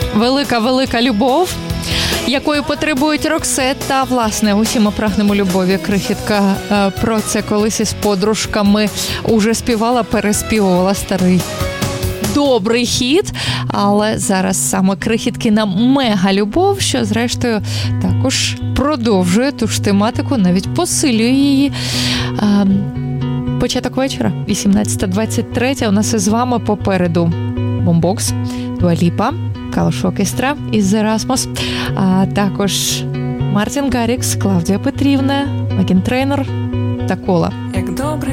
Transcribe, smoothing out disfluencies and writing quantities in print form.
Велика любов, якої потребують Роксет. Та, власне, усі ми прагнемо любові. Крихітка про це колись із подружками уже співала, переспівувала старий добрий хіт, але зараз саме Крихіткина мега-любов, що, зрештою, також продовжує ту ж тематику, навіть посилює її. Початок вечора, 18:23, у нас із вами попереду Бомбокс, Дуа Ліпа, Калуш Оркестра із Erasmus, а також Мартін Гаррікс, Клавдія Петрівна, Мегін Трейнор та Кола.